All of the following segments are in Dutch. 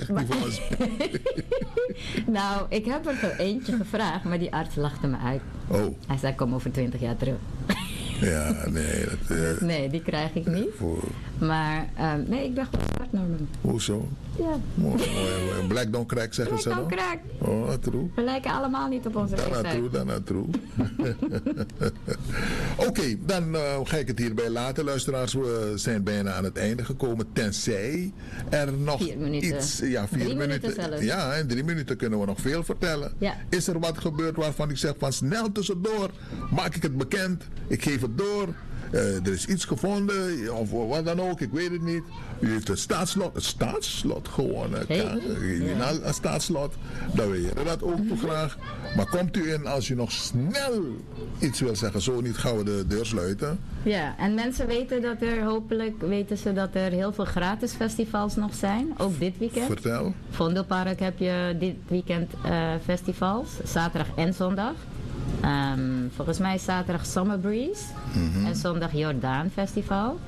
echt niet voor ons. Nou, ik heb er eentje gevraagd, maar die arts lachte me uit. Oh. Hij zei, kom over 20 jaar terug. Ja, nee. Dat, Dus nee, die krijg ik niet. Maar nee, ik ben gewoon startnormen. Hoezo? Ja. Mooi. Black don't crack, zeggen ze dan? Black don't crack. Oh, true. We lijken allemaal niet op onze leeftijd. Daarna true. Oké, dan ga ik het hierbij laten. Luisteraars, we zijn bijna aan het einde gekomen. Tenzij er nog 4 minuten. iets... Ja, 4 3 minuten. zelfs. Ja, in 3 minuten kunnen we nog veel vertellen. Ja. Is er wat gebeurd waarvan ik zeg van snel tussendoor? Maak ik het bekend? Ik geef het door. Er is iets gevonden, of wat dan ook, ik weet het niet. U heeft het staatsslot gewonnen. Een staatsslot. Dan wil je dat ook toe graag. Maar komt u in als u nog snel iets wil zeggen. Zo niet gaan we de deur sluiten. Ja, en mensen weten hopelijk weten ze dat er heel veel gratis festivals nog zijn. Ook dit weekend. Vertel. Vondelpark heb je dit weekend festivals. Zaterdag en zondag. Volgens mij is zaterdag Summer Breeze. En zondag Jordaan Festival.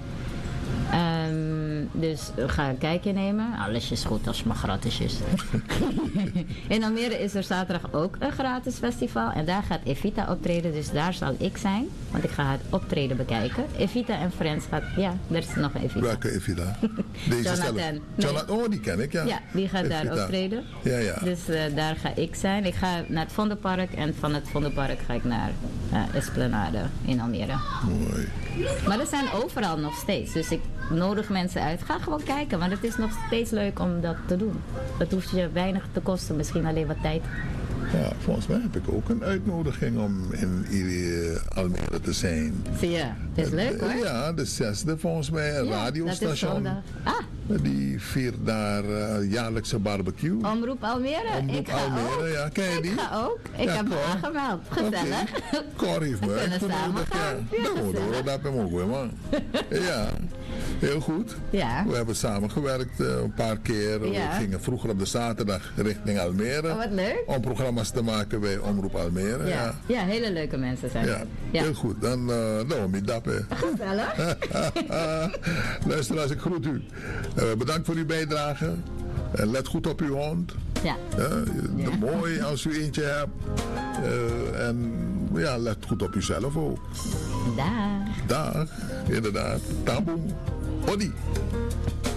Dus ga een kijkje nemen. Alles is goed als het maar gratis is. In Almere is er zaterdag ook een gratis festival. En daar gaat Evita optreden. Dus daar zal ik zijn. Want ik ga het optreden bekijken. Evita en Friends gaat... Ja, er is nog een Evita. Welke Evita? Deze Jonathan. Jonathan. Oh, die ken ik, ja. Ja, die gaat Evita. daar optreden. Ja. Dus daar ga ik zijn. Ik ga naar het Vondelpark. En van het Vondelpark ga ik naar Esplanade in Almere. Mooi. Maar er zijn overal nog steeds. Dus ik nodig mensen uit. Ga gewoon kijken, want het is nog steeds leuk om dat te doen. Dat hoeft je weinig te kosten, misschien alleen wat tijd. Ja, volgens mij heb ik ook een uitnodiging om in Almere te zijn. Zie je, het is leuk hoor. Ja, de 6e volgens mij, een radiostation. Dat is zondag. Die viert daar jaarlijkse barbecue. Omroep Almere. Omroep Almere, ja. Ken je die? Ik ga ook. Ik heb me aangemeld. Gezellig. Okay. Cor heeft me uitgenodigd. Ja, dat heb ik ook weer, man. Ja. Heel goed. Ja. We hebben samengewerkt een paar keer. Ja. We gingen vroeger op de zaterdag richting Almere. Oh, wat leuk. Om programma's te maken bij Omroep Almere. Ja, hele leuke mensen zijn ja. Ja. Heel goed. Dan met dappen. Gezellig. Luisteraars, ik groet u. Bedankt voor uw bijdrage. En let goed op uw hond. Ja. Mooi als u eentje hebt. En ja, let goed op uzelf ook. Dag. Dag. Inderdaad. Taboe. Odi.